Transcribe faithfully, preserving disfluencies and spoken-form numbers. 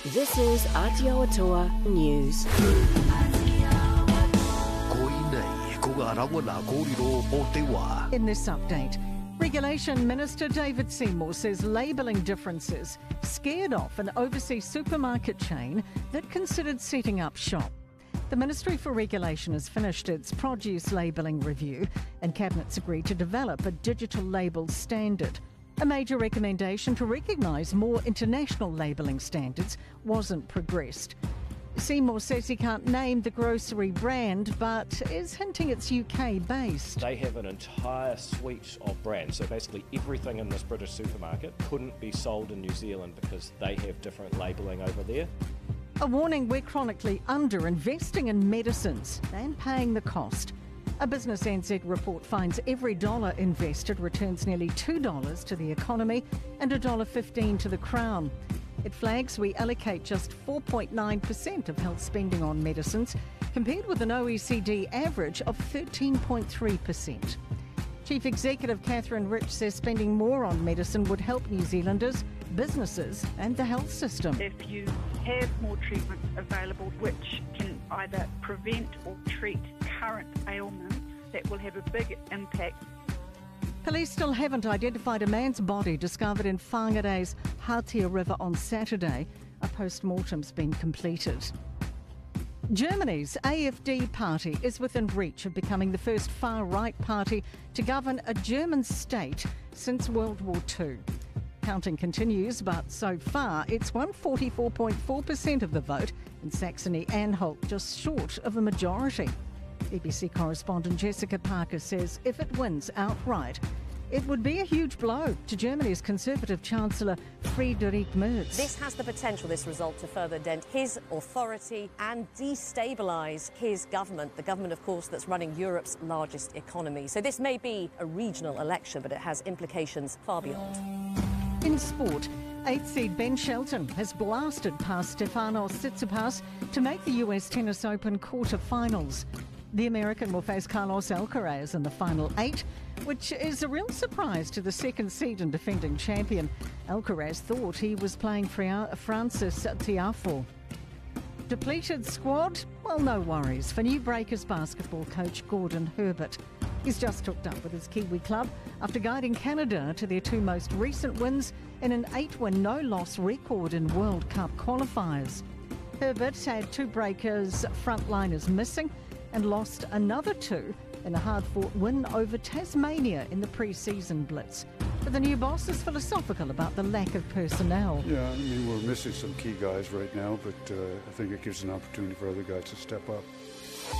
This is Aotearoa News. In this update, Regulation Minister David Seymour says labelling differences scared off an overseas supermarket chain that considered setting up shop. The Ministry for Regulation has finished its produce labelling review and Cabinet's agreed to develop a digital label standard. A major recommendation to recognise more international labelling standards wasn't progressed. Seymour says he can't name the grocery brand, but is hinting it's U K-based. They have an entire suite of brands, so basically everything in this British supermarket couldn't be sold in New Zealand because they have different labelling over there. A warning we're chronically under-investing in medicines and paying the cost. A Business N Z report finds every dollar invested returns nearly two dollars to the economy and one dollar fifteen to the Crown. It flags we allocate just four point nine percent of health spending on medicines, compared with an O E C D average of thirteen point three percent. Chief Executive Catherine Rich says spending more on medicine would help New Zealanders, businesses and the health system. If you have more treatments available which can either prevent or treat current ailments, that will have a big impact. Police still haven't identified a man's body discovered in Whangarei's Hatia River on Saturday. A post-mortem's been completed. Germany's A F D party is within reach of becoming the first far-right party to govern a German state since World War Two. Counting continues, but so far it's won forty-four point four percent of the vote in Saxony-Anhalt, just short of a majority. B B C correspondent Jessica Parker says if it wins outright, it would be a huge blow to Germany's Conservative Chancellor Friedrich Merz. This has the potential, this result, to further dent his authority and destabilise his government, the government, of course, that's running Europe's largest economy. So this may be a regional election, but it has implications far beyond. In sport, eighth seed Ben Shelton has blasted past Stefanos Tsitsipas to make the U S Tennis Open quarter-finals. The American will face Carlos Alcaraz in the final eight, which is a real surprise to the second seed and defending champion. Alcaraz thought he was playing Francis Tiafoe. Depleted squad? Well, no worries for New Breakers basketball coach Gordon Herbert. He's just hooked up with his Kiwi club after guiding Canada to their two most recent wins in an eight-win no-loss record in World Cup qualifiers. Herbert had two Breakers frontliners missing and lost another two in a hard-fought win over Tasmania in the pre-season blitz. But the new boss is philosophical about the lack of personnel. Yeah, I mean, we're missing some key guys right now, but uh, I think it gives an opportunity for other guys to step up.